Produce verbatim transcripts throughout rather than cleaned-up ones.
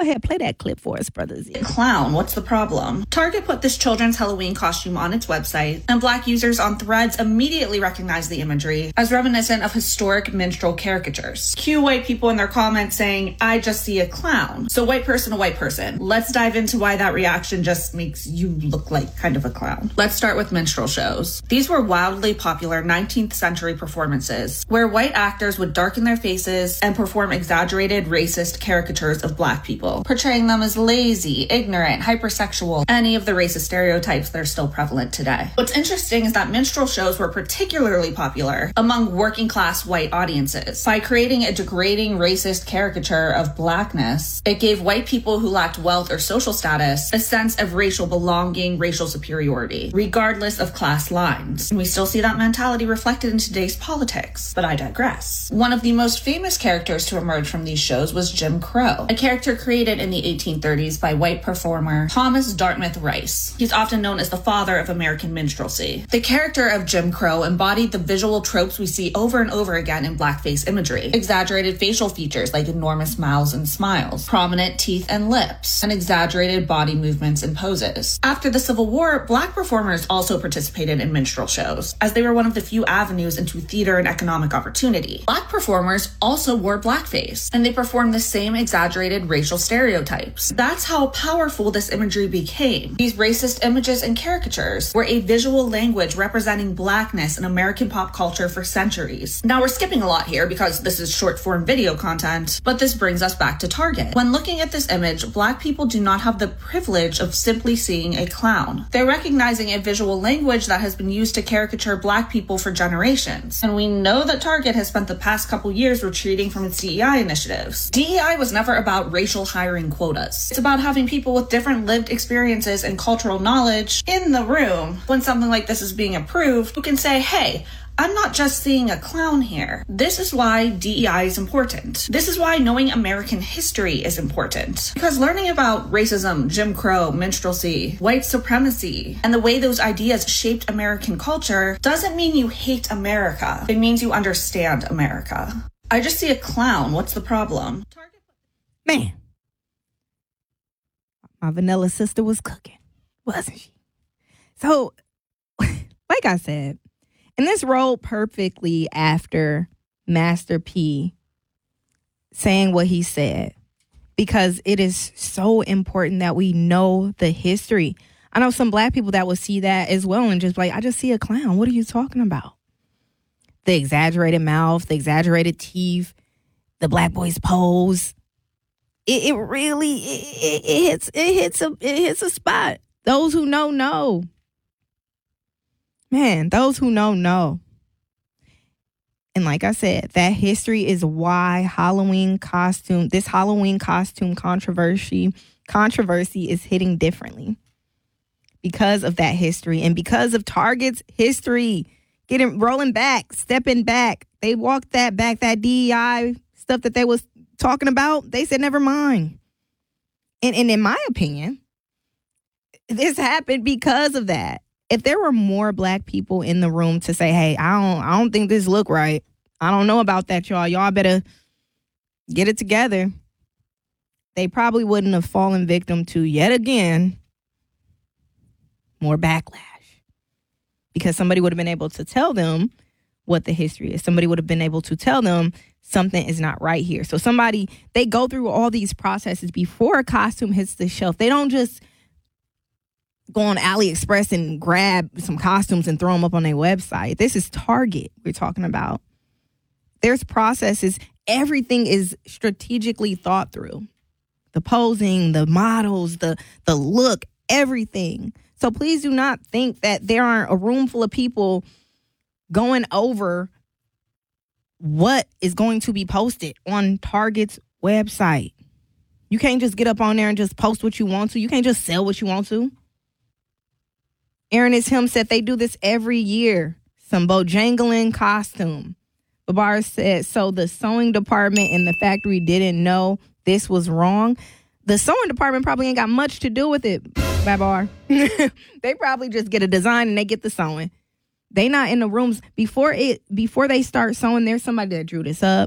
ahead, play that clip for us, brothers. Clown, what's the problem? Target put this children's Halloween costume on its website, and Black users on Threads immediately recognized the imagery as reminiscent of historic minstrel caricatures. Cue white people in their comments saying, I just see a clown. So white person to white person. Let's dive into why that reaction just makes you look like kind of a clown. Let's start with minstrel shows. These were wildly popular nineteenth century performances where white actors would darken their faces and perform exaggerated racist caricatures of Black people, portraying them as lazy, ignorant, hypersexual, any of the racist stereotypes that are still prevalent today. What's interesting is that minstrel shows were particularly popular among working class white audiences. By creating a degrading racist caricature of Blackness, it gave white people who lacked wealth or social status a sense of racial belonging, racial superiority, regardless of class lines. And we still see that mentality reflected in today's politics, but I digress. One of the most famous characters to emerge from these shows was Jim Crow, a character created in the eighteen thirties by white performer Thomas Dartmouth Rice. He's often known as the father of American minstrelsy. The character of Jim Crow embodied the visual tropes we see over and over again in blackface imagery. Exaggerated facial features like enormous mouths and smiles, prominent teeth and lips, and exaggerated body movements and poses. After the Civil War, Black performers also participated in minstrel shows, as they were one of the few avenues into theater and economic opportunity. Black performers also wore blackface, and they performed the same exaggerated racial stereotypes. That's how powerful this imagery became. These racist images and caricatures were a visual language representing Blackness in American pop culture for centuries. Now we're skipping a lot here because this is short form video content, but this brings us back to Target. When looking at this image, Black people do not have the privilege of simply seeing a clown. They're recognizing a visual language that has been used to caricature Black people for generations. And we know that Target has spent the past couple years retreating from its D E I initiatives. D E I was never about racial hiring quotas. It's about having people with different lived experiences and cultural knowledge in the room when something like this is being approved, who can say, hey, I'm not just seeing a clown here. This is why D E I is important. This is why knowing American history is important. Because learning about racism, Jim Crow, minstrelsy, white supremacy, and the way those ideas shaped American culture doesn't mean you hate America. It means you understand America. I just see a clown. What's the problem? Man, my vanilla sister was cooking, wasn't she? So, like I said, and this rolled perfectly after Master P saying what he said, because it is so important that we know the history. I know some Black people that will see that as well and just like, I just see a clown. What are you talking about? The exaggerated mouth, the exaggerated teeth, the Black boys pose. It, it really it, it hits it hits a it hits a spot. Those who know know. Man, those who know, know. And like I said, that history is why Halloween costume, this Halloween costume controversy, controversy is hitting differently. Because of that history and because of Target's history, getting rolling back, stepping back. They walked that back, that D E I stuff that they was talking about. They said, never mind. And, and in my opinion, this happened because of that. If there were more Black people in the room to say, hey, I don't I don't think this look right. I don't know about that, y'all. Y'all better get it together. They probably wouldn't have fallen victim to, yet again, more backlash. Because somebody would have been able to tell them what the history is. Somebody would have been able to tell them something is not right here. So somebody, they go through all these processes before a costume hits the shelf. They don't just go on AliExpress and grab some costumes and throw them up on their website. This is Target we're talking about. There's processes. Everything is strategically thought through. The posing, the models, the the look, everything. So please do not think that there aren't a room full of people going over what is going to be posted on Target's website. You can't just get up on there and just post what you want to. You can't just sell what you want to. Aaron is him said they do this every year. Some Bojangling costume. Babar said, so the sewing department in the factory didn't know this was wrong. The sewing department probably ain't got much to do with it, Babar. They probably just get a design and they get the sewing. They not in the rooms before it before they start sewing. There's somebody that drew this up.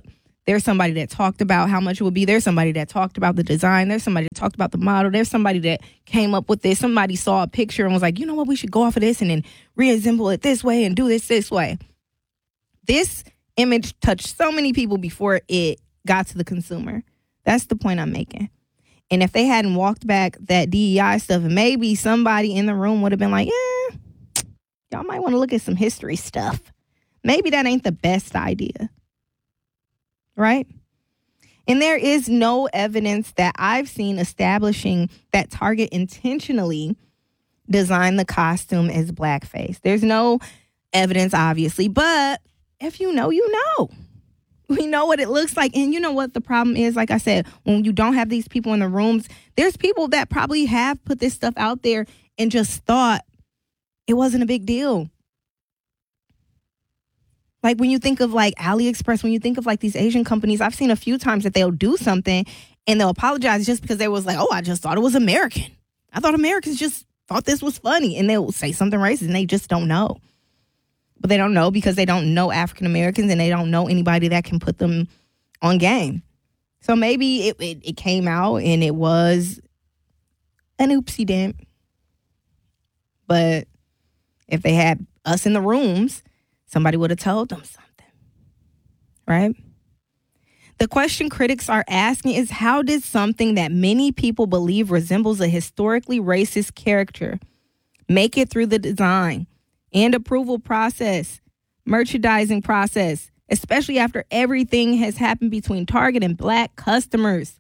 There's somebody that talked about how much it would be. There's somebody that talked about the design. There's somebody that talked about the model. There's somebody that came up with this. Somebody saw a picture and was like, you know what, we should go off of this and then reassemble it this way and do this this way. This image touched so many people before it got to the consumer. That's the point I'm making. And if they hadn't walked back that D E I stuff, maybe somebody in the room would have been like, yeah, y'all might want to look at some history stuff. Maybe that ain't the best idea. Right? And there is no evidence that I've seen establishing that Target intentionally designed the costume as blackface. There's no evidence, obviously, but if you know, you know. We know what it looks like. And you know what the problem is? Like I said, when you don't have these people in the rooms, there's people that probably have put this stuff out there and just thought it wasn't a big deal. Like when you think of like AliExpress, when you think of like these Asian companies, I've seen a few times that they'll do something and they'll apologize just because they was like, oh, I just thought it was American. I thought Americans just thought this was funny. And they'll say something racist and they just don't know. But they don't know because they don't know African Americans and they don't know anybody that can put them on game. So maybe it, it, it came out and it was an oopsie dent. But if they had us in the rooms, somebody would have told them something. Right? The question critics are asking is, how did something that many people believe resembles a historically racist character make it through the design and approval process, merchandising process, especially after everything has happened between Target and black customers?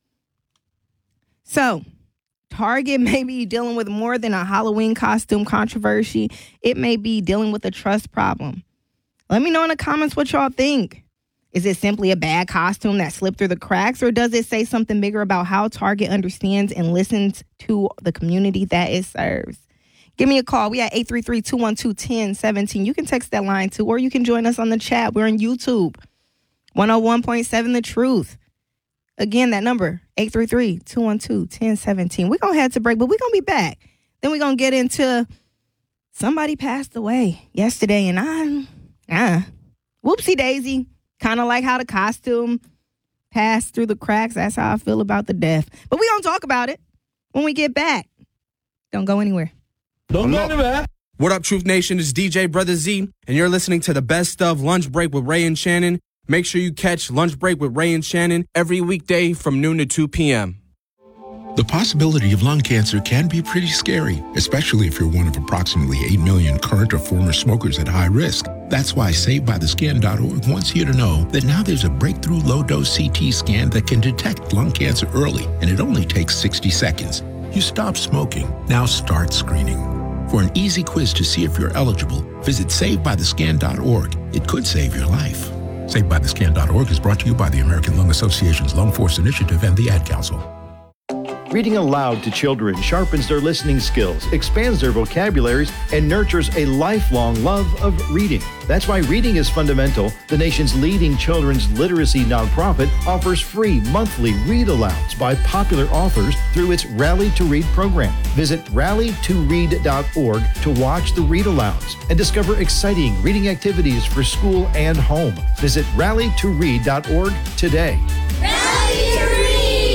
So, Target may be dealing with more than a Halloween costume controversy. It may be dealing with a trust problem. Let me know in the comments what y'all think. Is it simply a bad costume that slipped through the cracks, or does it say something bigger about how Target understands and listens to the community that it serves? Give me a call. We at eight three three, two one two, one zero one seven. You can text that line too, or you can join us on the chat. We're on YouTube. one oh one point seven The Truth. Again, that number, eight three three, two one two, one zero one seven. We're going to head to break, but we're going to be back. Then we're going to get into somebody passed away yesterday, and I, ah, whoopsie daisy. Kind of like how the costume passed through the cracks. That's how I feel about the death. But we're going to talk about it when we get back. Don't go anywhere. Don't go anywhere. What up, Truth Nation? It's D J Brother Z, and you're listening to the best of Lunch Break with Ray and Shannon. Make sure you catch Lunch Break with Ray and Shannon every weekday from noon to two p.m. The possibility of lung cancer can be pretty scary, especially if you're one of approximately eight million current or former smokers at high risk. That's why Saved By The Scan dot org wants you to know that now there's a breakthrough low-dose C T scan that can detect lung cancer early, and it only takes sixty seconds. You stop smoking. Now start screening. For an easy quiz to see if you're eligible, visit Saved By The Scan dot org. It could save your life. Saved By The Scan dot org is brought to you by the American Lung Association's Lung Force Initiative and the Ad Council. Reading aloud to children sharpens their listening skills, expands their vocabularies, and nurtures a lifelong love of reading. That's why Reading is Fundamental, the nation's leading children's literacy nonprofit, offers free monthly read-alouds by popular authors through its Rally to Read program. Visit rally to read dot org to watch the read-alouds and discover exciting reading activities for school and home. Visit rally to read dot org today. Rally to Read!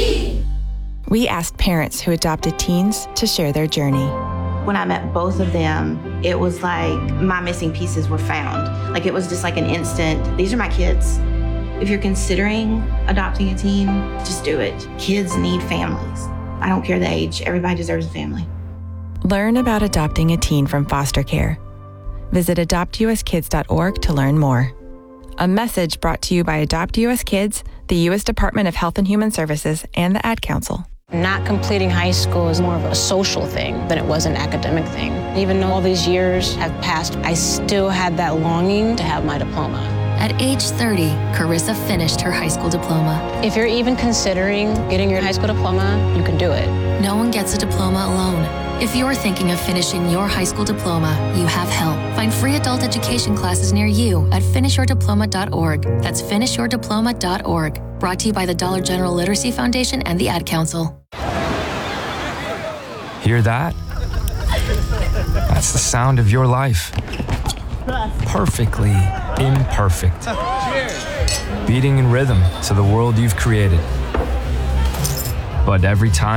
We asked parents who adopted teens to share their journey. When I met both of them, it was like my missing pieces were found. Like it was just like an instant, these are my kids. If you're considering adopting a teen, just do it. Kids need families. I don't care the age, everybody deserves a family. Learn about adopting a teen from foster care. Visit adopt u s kids dot org to learn more. A message brought to you by Adopt U S Kids, the U S Department of Health and Human Services, and the Ad Council. Not completing high school is more of a social thing than it was an academic thing. Even though all these years have passed, I still had that longing to have my diploma. At age thirty, Carissa finished her high school diploma. If you're even considering getting your high school diploma, you can do it. No one gets a diploma alone. If you're thinking of finishing your high school diploma, you have help. Find free adult education classes near you at finish your diploma dot org. That's finish your diploma dot org. Brought to you by the Dollar General Literacy Foundation and the Ad Council. Hear that? That's the sound of your life. Perfectly imperfect. beating in rhythm to the world you've created. But every time